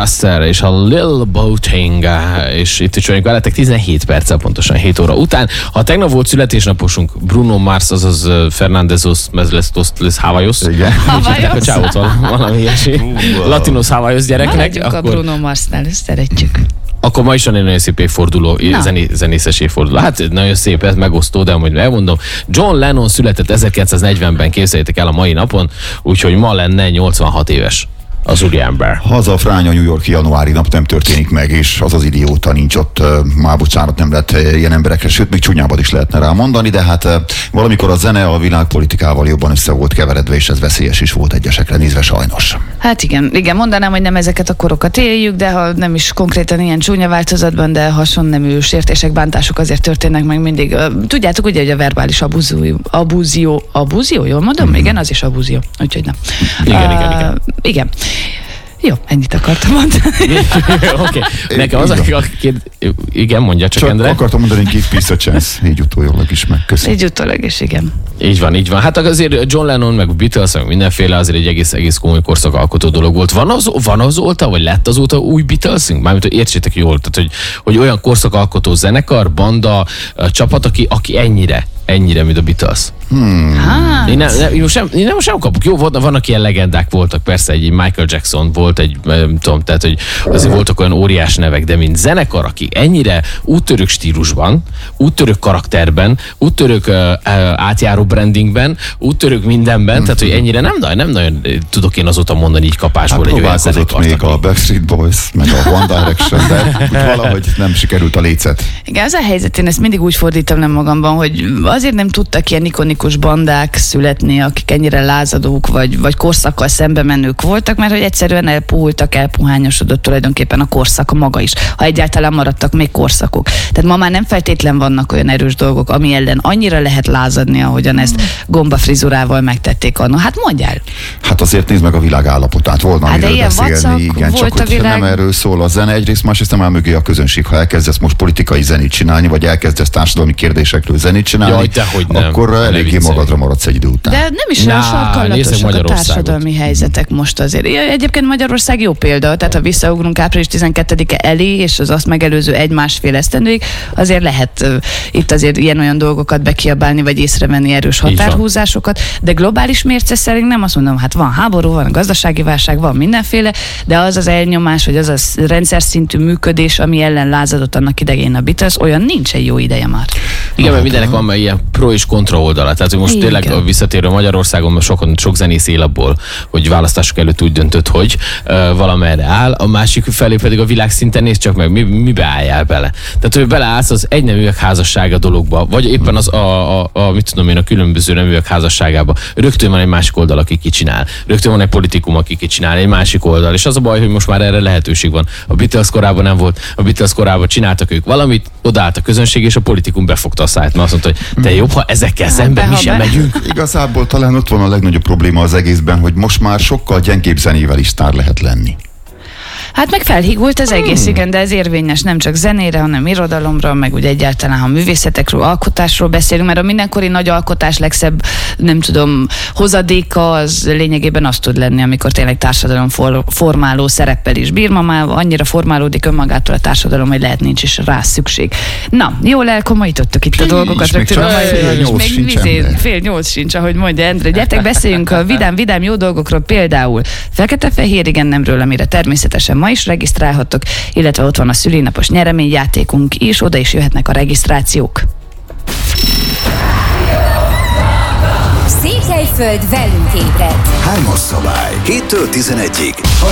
Russell és a Lil Boating, és itt is vagyunk veletek 17 perccel pontosan 7 óra után. Ha tegnap volt születésnaposunk, Bruno Mars, azaz Fernandezos Mezlestos Havajos. Igen. A csávot valami ilyesmi. Latinos Havajos gyereknek. Maradjunk a Bruno Marsnál, ezt szeretjük. Akkor ma is van egy nagyon szép évforduló, zenészes évforduló. Hát nagyon szép, ez megosztó, de amúgy elmondom. John Lennon született 1940-ben, képzeljétek el a mai napon, úgyhogy ma lenne 86 éves az úriember. Haza fránya New York januári nap nem történik meg, és az az idióta nincs ott. Már bocsánat, nem lehet ilyen emberekre, sőt, még csúnyábbat is lehetne rá mondani, de hát valamikor a zene a világpolitikával jobban össze volt keveredve, és ez veszélyes is volt egyesekre nézve sajnos. Hát igen, mondanám, hogy nem ezeket a korokat éljük, de ha nem is konkrétan ilyen csúnya változatban, de hasonnemű sértések, bántások azért történnek meg mindig. Tudjátok ugye, hogy a verbális abúzió, jól mondom? Igen, az is abúzió, úgyhogy nem. Igen. Jó, ennyit akartam mondani. Oké. Nekem az igen, mondja csak Endre. Akartam mondani, give peace a chance. Így utólag is megköszönöm. Így utólag is, igen. Így van. Hát azért John Lennon, meg a Beatles, meg mindenféle azért egy egész komoly korszakalkotó dolog volt. Van azóta, vagy lett azóta új Beatlesünk? Mármint, hogy értsétek jól, tehát, hogy olyan korszakalkotó zenekar, banda, csapat, aki ennyire, mint a Beatles. Én most sem kapok. Jó, vannak ilyen legendák voltak, persze egy Michael Jackson volt, nem tudom, tehát, hogy azért voltak olyan óriás nevek, de mint zenekar, aki ennyire úttörők stílusban, úttörők karakterben, úttörők átjáró brandingben, úttörők mindenben, tehát, hogy ennyire nem nagyon tudok én azóta mondani így kapásból egy olyan zenekart. Még a Backstreet Boys, meg a One Direction, de valahogy nem sikerült a lécet. Igen, az a helyzet, én ezt mindig úgy fordítom le magamban, hogy azért nem tudtak ilyen ikonikus bandák születni, akik ennyire lázadók, vagy korszakkal szembe menők voltak, mert hogy egyszerűen elpuhányosodott tulajdonképpen a korszak maga is, ha egyáltalán maradtak még korszakok. Tehát ma már nem feltétlen vannak olyan erős dolgok, ami ellen annyira lehet lázadni, ahogyan ezt gombafrizurával megtették anno. Hát mondjál! Hát azért nézd meg a világ állapotát, volna miről beszélni, igen, csak hogy nem erről szól a zene, egyrészt, másrészt nem áll mögé a közönség. Ha elkezdesz most politikai zenét csinálni, vagy elkezdesz társadalmi kérdésekről zenét csinálni, akkor eléggé magadra maradsz egy idő után. De nem is olyan sarkallatosak a társadalmi helyzetek most azért. Egyébként Magyarország jó példa, tehát ha visszaugrunk április 12-e elé, és az azt megelőző egy-másfél esztendőig, azért lehet itt azért ilyen-olyan dolgokat bekiabálni, vagy észrevenni erős határhúzásokat, de globális mérce szerint nem azt mondom, hát van háború, van gazdasági válság, van mindenféle, de az az elnyomás, vagy az a rendszer szintű működés, ami ellen lázadott annak idején a Beatles, olyan nincs egy jó ideje már. Igen, mert mindenek van már ilyen pro és kontra oldala. Tehát most tényleg visszatérő Magyarországon sok zenész él abból, hogy választások előtt úgy döntött, hogy valamerre áll, a másik felé pedig a világszinten nézd csak meg, mibe álljál bele. Tehát, hogy beleállsz az egyneműek házassága dologba, vagy éppen az mit tudom én, a különböző neműek házasságába. Rögtön van egy másik oldal, aki kicsinál. Rögtön van egy politikum, aki kicsinál, egy másik oldal. És az a baj, hogy most már erre lehetőség van. A Beatles korában nem volt. A Beatles korában csináltak ők valamit, odaállt a közönség, és a politikum befogta a szájt, mert azt mondta, hogy te jobb, ha ezekkel szemben mi sem megyünk. Igazából talán ott van a legnagyobb probléma az egészben, hogy most már sokkal gyengébb zenével is sztár lehet lenni. Hát meg felhígult az egész, igen, de ez érvényes nem csak zenére, hanem irodalomra, meg úgy egyáltalán, ha művészetekről, alkotásról beszélünk, mert a mindenkori nagy alkotás legszebb, nem tudom, hozadéka az lényegében az tud lenni, amikor tényleg társadalom formáló szereppel is bír. Ma már annyira formálódik önmagától a társadalom, hogy lehet nincs is rá szükség. Na, jól elkomolyítottuk itt a dolgokat. Fél nyolc sincs, ahogy mondja Endre. Gyertek, beszéljünk a vidám jó dolgokról, például fekete-fehér igen nemről, amire természetesen ma is regisztrálhattok, illetve ott van a szülinapos nyereményjátékunk is, oda is jöhetnek a regisztrációk. Székelyföld velünk ébred. 3-as szabály. 7-től 11-ig. A